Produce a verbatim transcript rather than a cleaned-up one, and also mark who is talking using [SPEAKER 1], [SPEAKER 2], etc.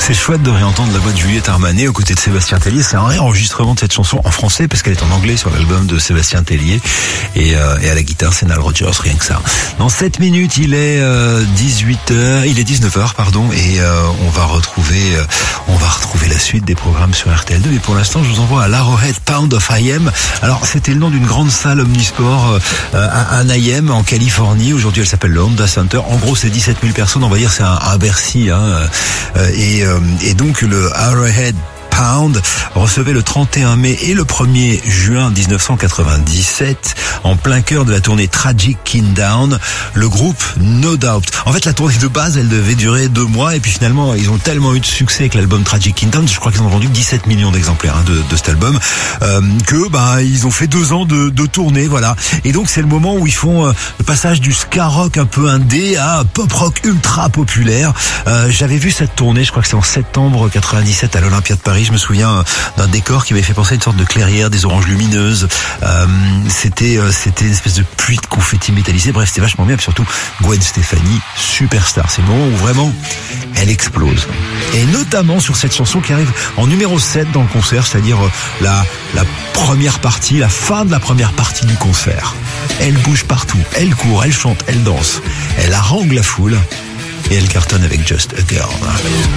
[SPEAKER 1] C'est chouette de réentendre la voix de Juliette Armanet aux côtés de Sébastien Tellier. C'est un réenregistrement de cette chanson en français parce qu'elle est en anglais sur l'album de Sébastien Tellier. Et, euh, et à la guitare, c'est Nile Rodgers, rien que ça. Dans sept minutes, il est euh, dix-huit heures, il est dix-neuf heures, pardon, et euh, on va retrouver, euh, on va retrouver la suite des programmes sur R T L deux. Et pour l'instant, je vous envoie à l'Arrowhead Pound of I M. Alors, c'était le nom d'une grande salle omnisport euh, à Anaheim, en Californie. Aujourd'hui, elle s'appelle le Honda Center. En gros, c'est dix-sept mille personnes. On va dire c'est un, un Bercy, hein. Euh, et, euh, et donc le Arrowhead Pound recevait le trente et un mai et le premier juin dix-neuf cent quatre-vingt-dix-sept, en plein cœur de la tournée Tragic Kingdown, le groupe No Doubt. En fait, la tournée de base, elle devait durer deux mois, et puis finalement, ils ont tellement eu de succès avec l'album Tragic Kingdown, je crois qu'ils ont vendu dix-sept millions d'exemplaires hein, de, de cet album, euh, que bah ils ont fait deux ans de, de tournée, voilà. Et donc c'est le moment où ils font euh, le passage du ska rock un peu indé à pop rock ultra populaire. Euh, j'avais vu cette tournée, je crois que c'est en septembre quatre-vingt-dix-sept à l'Olympia de Paris. Je me souviens d'un décor qui m'avait fait penser à une sorte de clairière, des oranges lumineuses. Euh, c'était, euh, c'était une espèce de pluie de confettis métallisés. Bref, c'était vachement bien. Puis surtout, Gwen Stefani, superstar. C'est le moment où vraiment elle explose. Et notamment sur cette chanson qui arrive en numéro sept dans le concert, c'est-à-dire la, la première partie, la fin de la première partie du concert. Elle bouge partout, elle court, elle chante, elle danse. Elle harangue la foule et elle cartonne avec Just a Girl.